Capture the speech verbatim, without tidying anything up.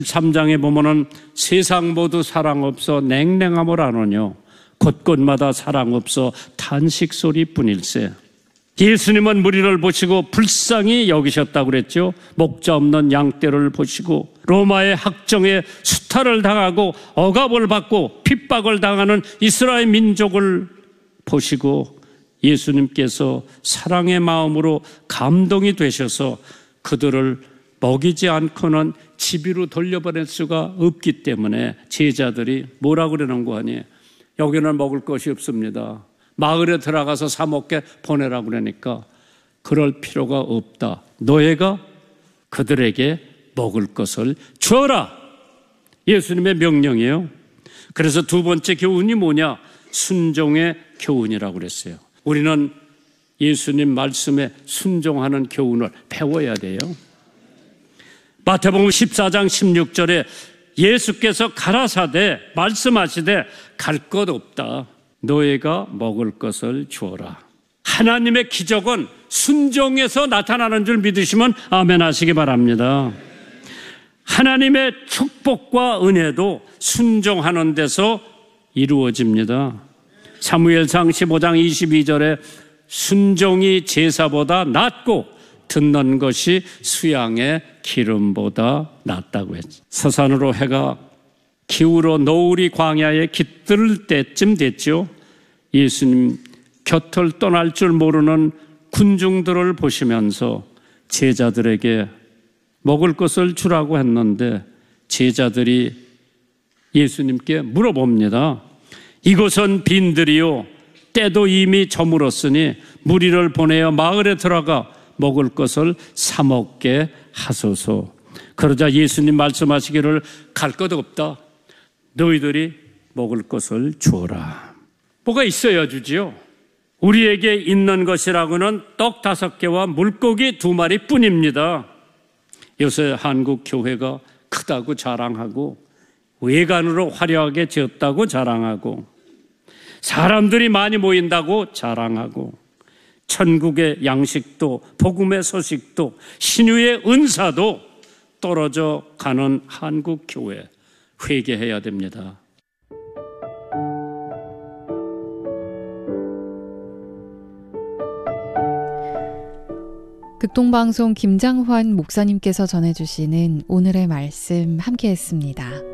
삼 장에 보면은 세상 모두 사랑 없어 냉랭함을 안오뇨 곳곳마다 사랑 없어 탄식 소리뿐일세. 예수님은 무리를 보시고 불쌍히 여기셨다고 그랬죠. 목자 없는 양떼를 보시고 로마의 학정에 수탈을 당하고 억압을 받고 핍박을 당하는 이스라엘 민족을 보시고 예수님께서 사랑의 마음으로 감동이 되셔서 그들을 먹이지 않고는 집으로 돌려보낼 수가 없기 때문에 제자들이 뭐라고 그러는 거 아니에요? 여기는 먹을 것이 없습니다. 마을에 들어가서 사 먹게 보내라고 그러니까 그럴 필요가 없다. 너희가 그들에게 먹을 것을 주어라. 예수님의 명령이에요. 그래서 두 번째 교훈이 뭐냐? 순종의 교훈이라고 그랬어요. 우리는 예수님 말씀에 순종하는 교훈을 배워야 돼요. 마태복음 십사 장 십육 절에 예수께서 가라사대 말씀하시되 갈 것 없다. 너희가 먹을 것을 주어라. 하나님의 기적은 순종에서 나타나는 줄 믿으시면 아멘 하시기 바랍니다. 하나님의 축복과 은혜도 순종하는 데서 이루어집니다. 사무엘상 십오 장 이십이 절에 순종이 제사보다 낫고 듣는 것이 수양의 기름보다 낫다고 했죠. 서산으로 해가 기울어 노을이 광야에 깃들 때쯤 됐죠. 예수님 곁을 떠날 줄 모르는 군중들을 보시면서 제자들에게 먹을 것을 주라고 했는데 제자들이 예수님께 물어봅니다. 이곳은 빈들이요 때도 이미 저물었으니 무리를 보내어 마을에 들어가 먹을 것을 사 먹게 하소서. 그러자 예수님 말씀하시기를 갈 것 없다. 너희들이 먹을 것을 주어라. 뭐가 있어야 주지요. 우리에게 있는 것이라고는 떡 다섯 개와 물고기 두 마리 뿐입니다. 요새 한국 교회가 크다고 자랑하고 외관으로 화려하게 지었다고 자랑하고 사람들이 많이 모인다고 자랑하고 천국의 양식도 복음의 소식도 신유의 은사도 떨어져 가는 한국 교회 회개해야 됩니다. 극동방송 김장환 목사님께서 전해주시는 오늘의 말씀 함께했습니다.